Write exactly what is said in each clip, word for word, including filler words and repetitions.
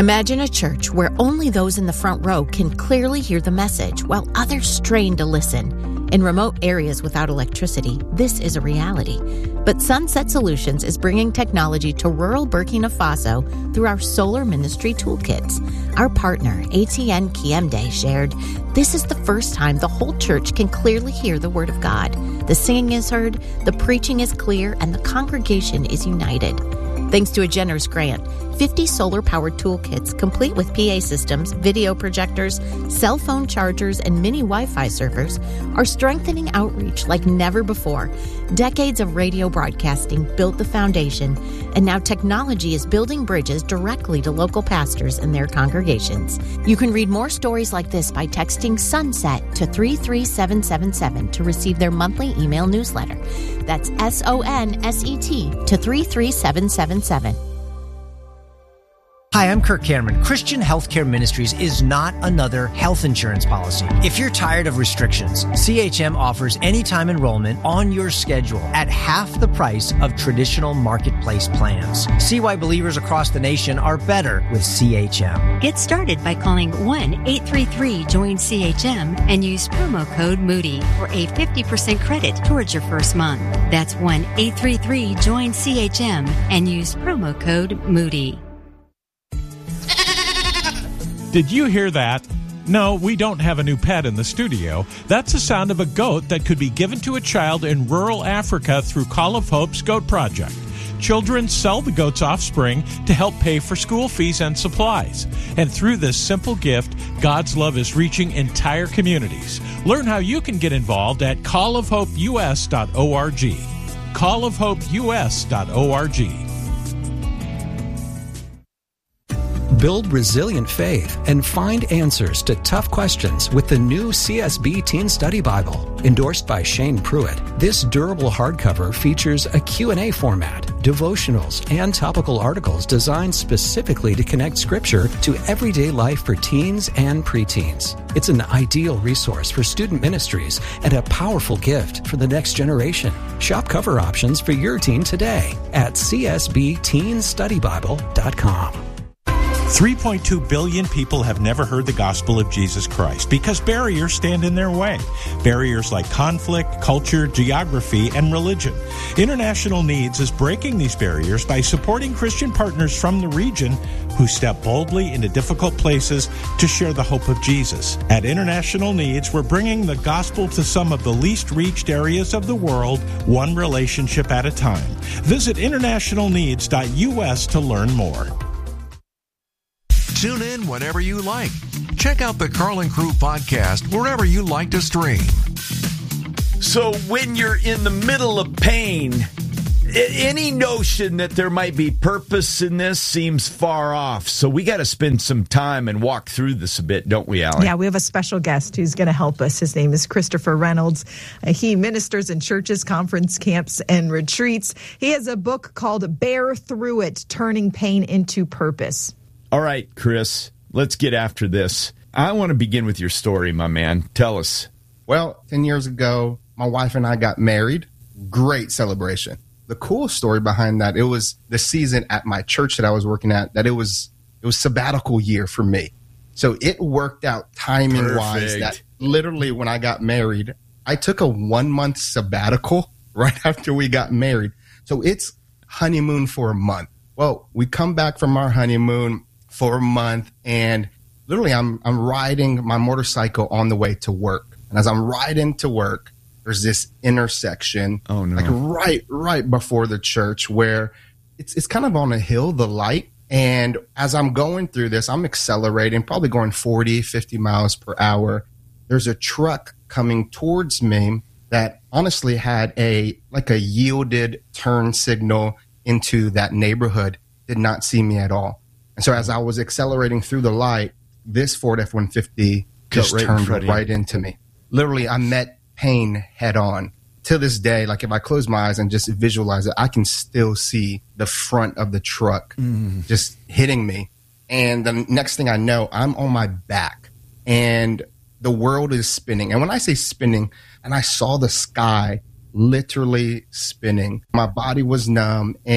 Imagine a church where only those in the front row can clearly hear the message while others strain to listen. In remote areas without electricity, this is a reality. But Sunset Solutions is bringing technology to rural Burkina Faso through our Solar Ministry Toolkits. Our partner, A T N Kiemde, shared, "This is the first time the whole church can clearly hear the Word of God. The singing is heard, the preaching is clear, and the congregation is united." Thanks to a generous grant, fifty solar-powered toolkits complete with P A systems, video projectors, cell phone chargers, and mini Wi-Fi servers are strengthening outreach like never before. Decades of radio broadcasting built the foundation, and now technology is building bridges directly to local pastors and their congregations. You can read more stories like this by texting SUNSET to three three seven seven seven to receive their monthly email newsletter. That's S O N S E T to three three seven seven seven. Hi, I'm Kirk Cameron. Christian Healthcare Ministries is not another health insurance policy. If you're tired of restrictions, C H M offers anytime enrollment on your schedule at half the price of traditional marketplace plans. See why believers across the nation are better with C H M. Get started by calling one eight three three join C H M and use promo code Moody for a fifty percent credit towards your first month. That's one eight three three join C H M and use promo code Moody. Did you hear that? No, we don't have a new pet in the studio. That's the sound of a goat that could be given to a child in rural Africa through Call of Hope's Goat Project. Children sell the goat's offspring to help pay for school fees and supplies. And through this simple gift, God's love is reaching entire communities. Learn how you can get involved at call of hope U S dot org. call of hope U S dot org. Build resilient faith and find answers to tough questions with the new C S B Teen Study Bible. Endorsed by Shane Pruitt, this durable hardcover features a Q and A format, devotionals, and topical articles designed specifically to connect Scripture to everyday life for teens and preteens. It's an ideal resource for student ministries and a powerful gift for the next generation. Shop cover options for your teen today at c s b teen study bible dot com. three point two billion people have never heard the gospel of Jesus Christ because barriers stand in their way. Barriers like conflict, culture, geography, and religion. International Needs is breaking these barriers by supporting Christian partners from the region who step boldly into difficult places to share the hope of Jesus. At International Needs, we're bringing the gospel to some of the least reached areas of the world, one relationship at a time. Visit international needs dot U S to learn more. Tune in whenever you like. Check out the Carlin Crew podcast wherever you like to stream. So when you're in the middle of pain, any notion that there might be purpose in this seems far off. So we got to spend some time and walk through this a bit, don't we, Allie? Yeah, we have a special guest who's going to help us. His name is Christopher Reynolds. Uh, he ministers in churches, conference camps, and retreats. He has a book called Bear Through It, Turning Pain into Purpose. All right, Chris, let's get after this. I want to begin with your story, my man. Tell us. Well, ten years ago, my wife and I got married. Great celebration. The cool story behind that, it was the season at my church that I was working at, that it was it was sabbatical year for me. So it worked out timing-wise that literally when I got married, I took a one-month sabbatical right after we got married. So it's honeymoon for a month. Well, we come back from our honeymoon for a month, and literally I'm I'm riding my motorcycle on the way to work. And as I'm riding to work, there's this intersection, oh, no. like right right before the church, where it's it's kind of on a hill, the light. And as I'm going through this, I'm accelerating, probably going forty, fifty miles per hour. There's a truck coming towards me that honestly had a like a yielded turn signal into that neighborhood, did not see me at all. And so as I was accelerating through the light, this Ford F one fifty just right turned right into me. Literally, I met pain head on. To this day, like if I close my eyes and just visualize it, I can still see the front of the truck mm. just hitting me. And the next thing I know, I'm on my back and the world is spinning. And when I say spinning, and I saw the sky literally spinning, my body was numb. And of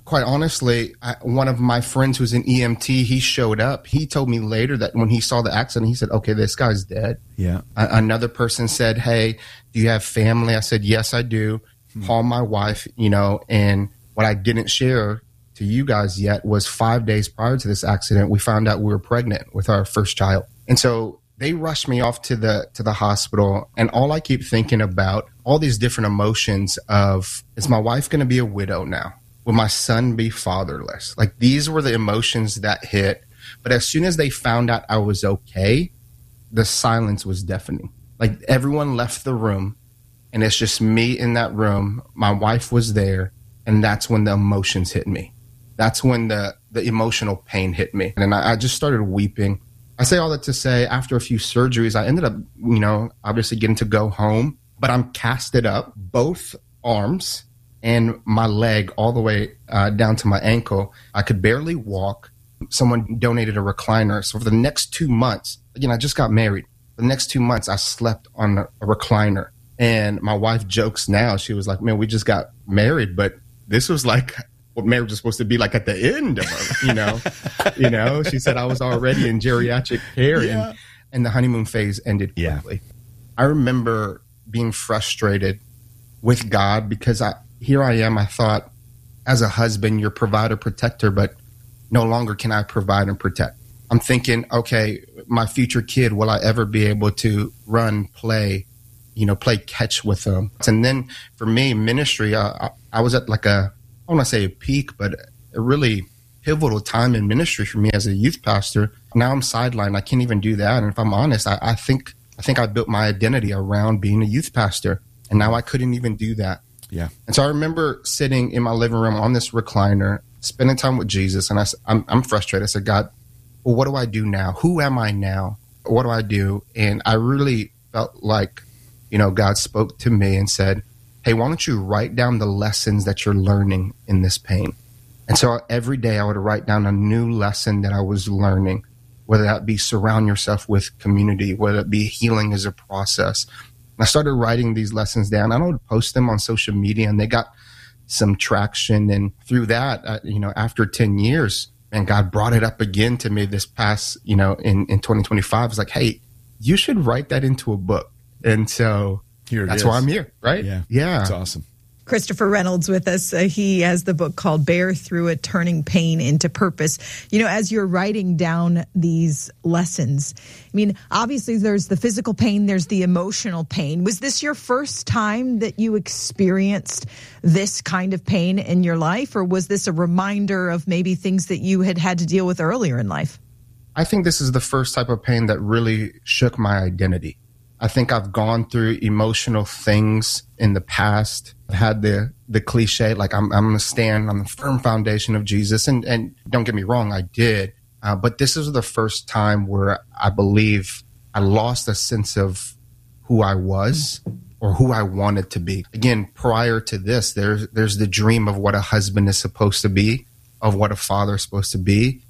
quite honestly, I, one of my friends who's an E M T, he showed up. He told me later that when he saw the accident, he said, okay, this guy's dead. Yeah. A- another person said, hey, do you have family? I said, yes, I do. Hmm. Call my wife, you know, and what I didn't share to you guys yet was five days prior to this accident, we found out we were pregnant with our first child. And so they rushed me off to the to the hospital, and all I keep thinking about, all these different emotions of, is my wife going to be a widow now? Will my son be fatherless? Like, these were the emotions that hit. But as soon as they found out I was okay, the silence was deafening. Like, everyone left the room, and it's just me in that room. My wife was there, and that's when the emotions hit me. That's when the, the emotional pain hit me. And I, I just started weeping. I say all that to say, after a few surgeries, I ended up, you know, obviously getting to go home, but I'm casted up, both arms and my leg all the way uh, down to my ankle. I could barely walk. Someone donated a recliner. So for the next two months, again, I just got married. The next two months, I slept on a, a recliner. And my wife jokes now, she was like, man, we just got married, but this was like what marriage is supposed to be like at the end of it, you know? you know, she said I was already in geriatric care, yeah. and, and the honeymoon phase ended quickly. Yeah. I remember being frustrated with God because I here I am, I thought, as a husband, you're provider, protector, but no longer can I provide and protect. I'm thinking, okay, my future kid, will I ever be able to run, play, you know, play catch with them? And then for me, ministry, I, I was at like a, I don't want to say a peak, but a really pivotal time in ministry for me as a youth pastor. Now I'm sidelined. I can't even do that. And if I'm honest, I, I think I think I built my identity around being a youth pastor. And now I couldn't even do that. Yeah. And so I remember sitting in my living room on this recliner, spending time with Jesus. And I, I'm, I'm frustrated. I said, God, well, what do I do now? Who am I now? What do I do? And I really felt like, you know, God spoke to me and said, hey, why don't you write down the lessons that you're learning in this pain? And so every day I would write down a new lesson that I was learning, whether that be surround yourself with community, whether it be healing as a process. And I started writing these lessons down. I would post them on social media, and they got some traction. And through that, uh, you know, after ten years, and God brought it up again to me this past, you know, in, in twenty twenty-five. It's like, hey, you should write that into a book. And so here that's is. why I'm here, right? Yeah. Yeah. That's awesome. Christopher Reynolds with us. Uh, he has the book called Bear Through It, Turning Pain into Purpose. You know, as you're writing down these lessons, I mean, obviously there's the physical pain, there's the emotional pain. Was this your first time that you experienced this kind of pain in your life, or was this a reminder of maybe things that you had had to deal with earlier in life? I think this is the first type of pain that really shook my identity. I think I've gone through emotional things in the past. I've had the the cliche, like I'm, I'm going to stand on the firm foundation of Jesus. And, and don't get me wrong, I did. Uh, but this is the first time where I believe I lost a sense of who I was or who I wanted to be. Again, prior to this, there's, there's the dream of what a husband is supposed to be, of what a father is supposed to be.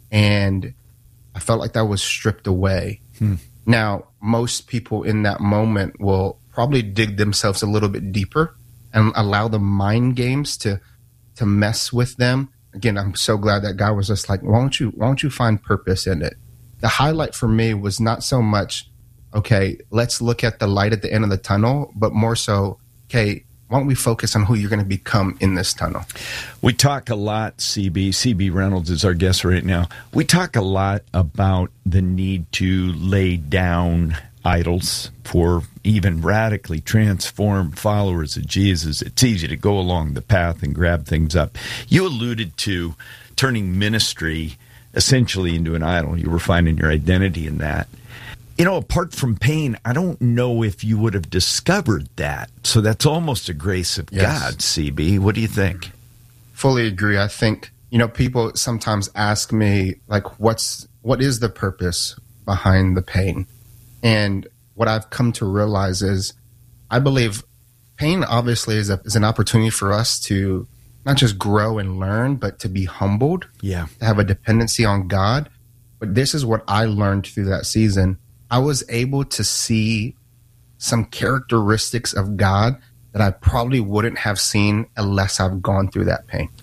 And I felt like that was stripped away. Hmm. Now, most people in that moment will probably dig themselves a little bit deeper and allow the mind games to to mess with them. Again, I'm so glad that God was just like, why don't you why don't you find purpose in it? The highlight for me was not so much, okay, let's look at the light at the end of the tunnel, but more so, okay, why don't we focus on who you're going to become in this tunnel? We talk a lot, C B. C B Reynolds is our guest right now. We talk a lot about the need to lay down idols for even radically transformed followers of Jesus. It's easy to go along the path and grab things up. You alluded to turning ministry essentially into an idol. You were finding your identity in that. You know, apart from pain, I don't know if you would have discovered that. So that's almost a grace of yes. God, C B. What do you think? Fully agree. I think, you know, people sometimes ask me, like, what's what is the purpose behind the pain? And what I've come to realize is I believe pain obviously is, a, is an opportunity for us to not just grow and learn, but to be humbled, yeah, to have a dependency on God. But this is what I learned through that season. I was able to see some characteristics of God that I probably wouldn't have seen unless I've gone through that pain. Yeah.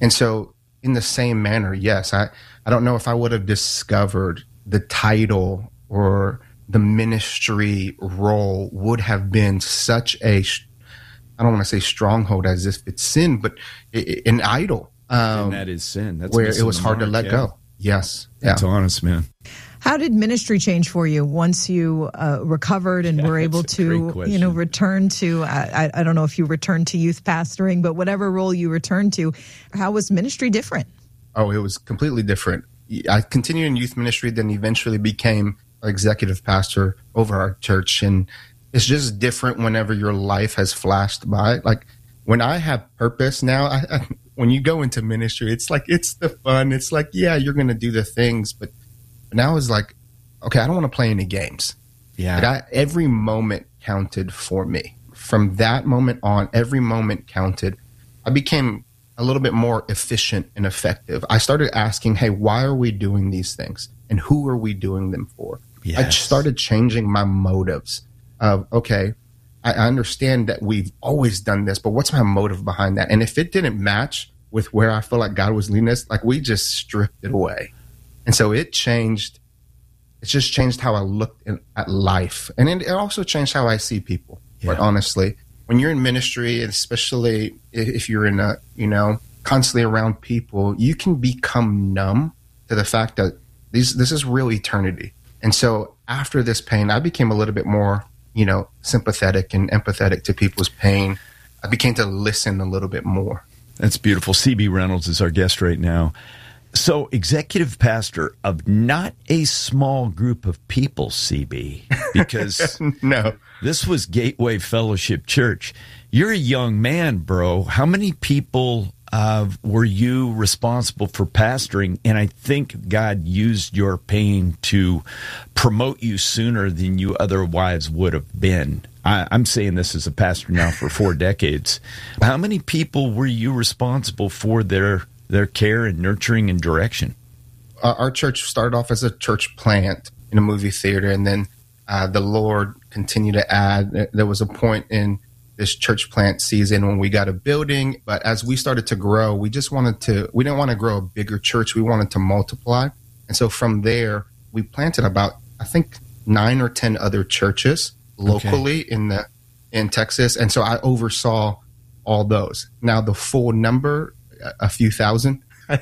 And so in the same manner, yes, I, I don't know if I would have discovered the title or the ministry role would have been such a, I don't want to say stronghold as if it's sin, but an idol. Um, and that is sin. That's where it was hard mark, to let yeah. go. Yes. That's yeah. honest, man. How did ministry change for you once you uh, recovered and Yeah, were able that's a great to, question. you know, return to, I, I don't know if you returned to youth pastoring, but whatever role you returned to, how was ministry different? Oh, it was completely different. I continued in youth ministry, then eventually became executive pastor over our church. And it's just different whenever your life has flashed by. Like when I have purpose now, I, I, when you go into ministry, it's like, it's the fun. It's like, yeah, you're going to do the things, but now it's like, okay, I don't want to play any games. Yeah. Like I, every moment counted for me. From that moment on, every moment counted. I became a little bit more efficient and effective. I started asking, hey, why are we doing these things? And who are we doing them for? Yes. I started changing my motives of, okay, I understand that we've always done this, but what's my motive behind that? And if it didn't match with where I feel like God was leading us, like we just stripped it away. And so it changed. It's just changed how I looked in, at life. And it, it also changed how I see people. Yeah. But honestly, when you're in ministry, and especially if you're in a, you know, constantly around people, you can become numb to the fact that these, this is real eternity. And so after this pain, I became a little bit more, you know, sympathetic and empathetic to people's pain. I became to listen a little bit more. That's beautiful. C B Reynolds is our guest right now. So, executive pastor of not a small group of people, C B, because no, this was Gateway Fellowship Church. You're a young man, bro. How many people uh, were you responsible for pastoring? And I think God used your pain to promote you sooner than you otherwise would have been. I, I'm saying this as a pastor now for four decades. How many people were you responsible for their their care and nurturing and direction? Uh, our church started off as a church plant in a movie theater, and then uh, the Lord continued to add. There was a point in this church plant season when we got a building, but as we started to grow, we just wanted to, we didn't want to grow a bigger church. We wanted to multiply. And so from there, we planted about, I think, nine or ten other churches locally okay. in the in Texas. And so I oversaw all those. Now, the full number, a few thousand.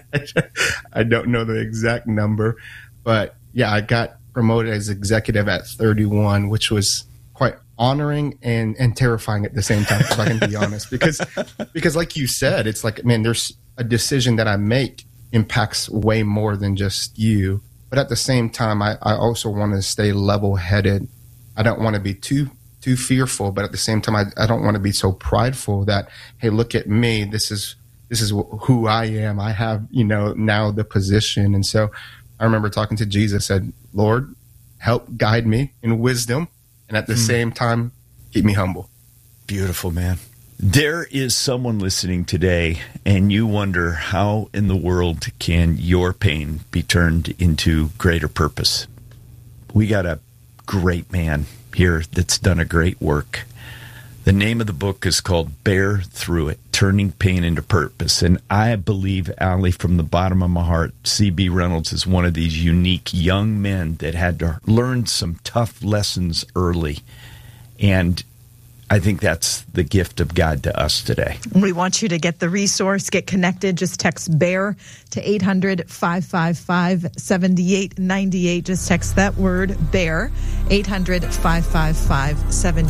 I don't know the exact number, but yeah, I got promoted as executive at thirty-one, which was quite honoring and, and terrifying at the same time, if I can be honest. Because, because like you said, it's like, man, there's a decision that I make impacts way more than just you. But at the same time, I, I also want to stay level-headed. I don't want to be too too fearful, but at the same time, I, I don't want to be so prideful that, hey, look at me. This is This is who I am. I have, you know, now the position. And so I remember talking to Jesus, said, Lord, help guide me in wisdom. And at the mm. same time, keep me humble. Beautiful, man. There is someone listening today, and you wonder how in the world can your pain be turned into greater purpose. We got a great man here that's done a great work. The name of the book is called Bear Through It, Turning Pain into Purpose. And I believe, Allie, from the bottom of my heart, C B Reynolds is one of these unique young men that had to learn some tough lessons early. And I think that's the gift of God to us today. We want you to get the resource, get connected. Just text BEAR to eight hundred, five five five, seven eight nine eight. Just text that word, BEAR, eight hundred, five five five, seven